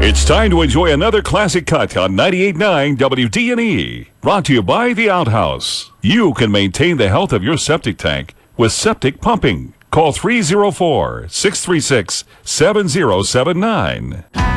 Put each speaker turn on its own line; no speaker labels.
It's time to enjoy another classic cut on 98.9 WDNE. Brought to you by The Outhouse. You can maintain the health of your septic tank with septic pumping. Call 304-636-7079.